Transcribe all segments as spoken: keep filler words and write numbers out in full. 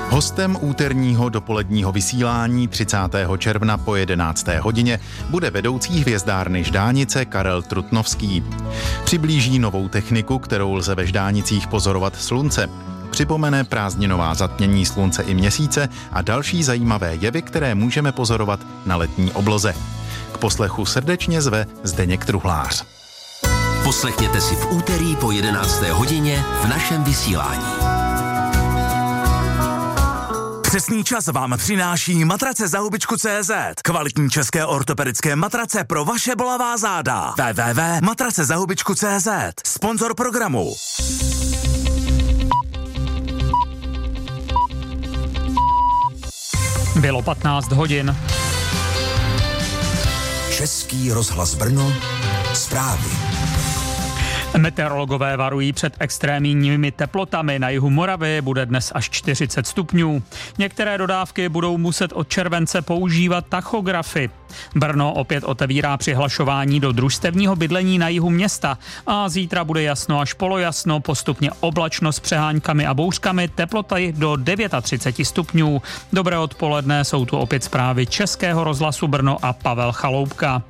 Hostem úterního dopoledního vysílání třicátého června po jedenácté hodině bude vedoucí hvězdárny Ždánice Karel Trutnovský. Přiblíží novou techniku, kterou lze ve Ždánicích pozorovat slunce. Připomene prázdninová zatmění slunce i měsíce a další zajímavé jevy, které můžeme pozorovat na letní obloze. K poslechu srdečně zve Zdeněk Truhlář. Poslechněte si v úterý po jedenácté hodině v našem vysílání. Přesný čas vám přináší matrace za hubičku tečka cé zet. Kvalitní české ortopedické matrace pro vaše bolavá záda. w w w tečka matrace za hubičku tečka cé zet. Sponzor programu. Bylo patnáct hodin. Český rozhlas Brno. Zprávy. Meteorologové varují před extrémními teplotami. Na jihu Moravy bude dnes až čtyřicet stupňů. Některé dodávky budou muset od července používat tachografy. Brno opět otevírá přihlašování do družstevního bydlení na jihu města a zítra bude jasno až polojasno, postupně oblačno s přeháňkami a bouřkami, teploty do třicet devět stupňů. Dobré odpoledne, jsou tu opět zprávy Českého rozhlasu Brno a Pavel Chaloupka.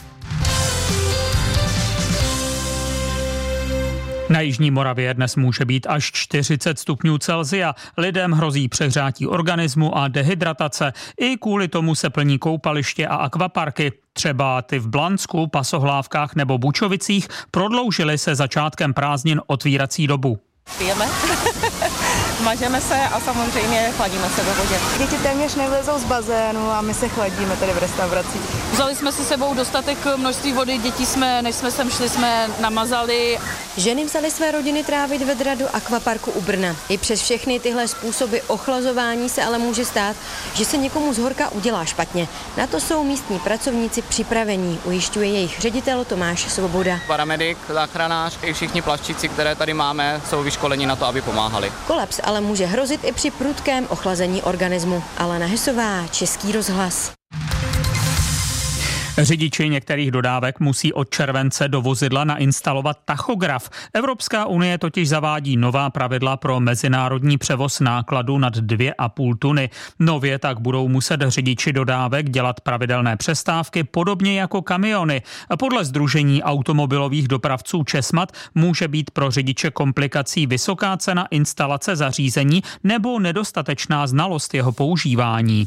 Na jižní Moravě dnes může být až čtyřicet stupňů Celsia. Lidem hrozí přehřátí organismu a dehydratace. I kvůli tomu se plní koupaliště a akvaparky. Třeba ty v Blansku, Pasohlávkách nebo Bučovicích prodloužily se začátkem prázdnin otvírací dobu. Pijeme, mažeme se a samozřejmě chladíme se ve vodě. Děti téměř nevlezou z bazénu a my se chladíme tady v restauraci. Vzali jsme si sebou dostatek množství vody, dětí jsme, než jsme sem šli, jsme namazali. Ženy vzaly své rodiny trávit vedra do akvaparku u Brna. I přes všechny tyhle způsoby ochlazování se ale může stát, že se někomu z horka udělá špatně. Na to jsou místní pracovníci připravení, ujišťuje jejich ředitel Tomáš Svoboda. Paramedik, záchranář i všichni plavčíci, které tady máme, jsou vyškoleni na to, aby pomáhali. Kolaps ale může hrozit i při prudkém ochlazení organismu. Alena Hesová, Český rozhlas. Řidiči některých dodávek musí od července do vozidla nainstalovat tachograf. Evropská unie totiž zavádí nová pravidla pro mezinárodní převoz nákladu nad dvě a půl tuny. Nově tak budou muset řidiči dodávek dělat pravidelné přestávky, podobně jako kamiony. Podle Sdružení automobilových dopravců Česmat může být pro řidiče komplikací vysoká cena instalace zařízení nebo nedostatečná znalost jeho používání.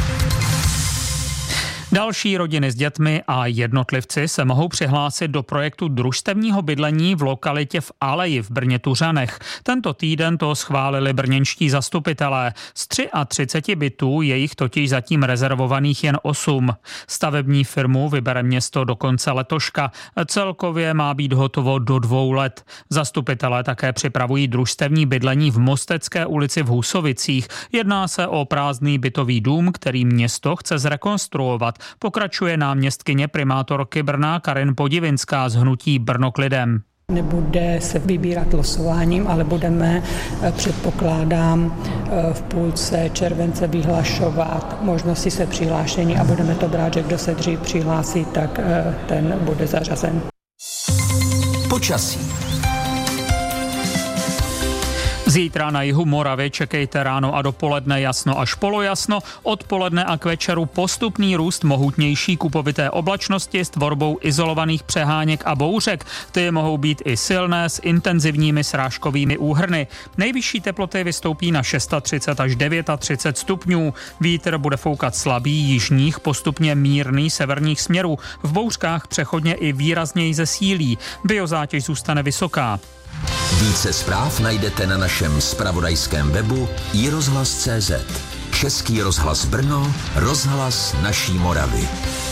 Další rodiny s dětmi a jednotlivci se mohou přihlásit do projektu družstevního bydlení v lokalitě v Aleji v Brně Tuřanech. Tento týden to schválili brněnští zastupitelé. Z třiceti tří bytů je jich totiž zatím rezervovaných jen osm. Stavební firmu vybere město do konce letoška. Celkově má být hotovo do dvou let. Zastupitelé také připravují družstevní bydlení v Mostecké ulici v Husovicích. Jedná se o prázdný bytový dům, který město chce zrekonstruovat. Pokračuje náměstkyně primátorky Brna Karin Podivinská z hnutí Brno k lidem. Nebude se vybírat losováním, ale budeme, předpokládám, v půlce července vyhlašovat možnosti se přihlášení a budeme to brát, že kdo se dřív přihlásí, tak ten bude zařazen. Počasí. Zítra na jihu Moravy čekejte ráno a dopoledne jasno až polojasno, odpoledne a k večeru postupný růst mohutnější kupovité oblačnosti s tvorbou izolovaných přeháněk a bouřek. Ty mohou být i silné s intenzivními srážkovými úhrny. Nejvyšší teploty vystoupí na třicet šest až třicet devět stupňů. Vítr bude foukat slabý jižních, postupně mírný severních směrů. V bouřkách přechodně i výrazněji zesílí. Biozátěž zůstane vysoká. Více zpráv najdete na našem zpravodajském webu i rozhlas tečka cé zet. Český rozhlas Brno, rozhlas naší Moravy.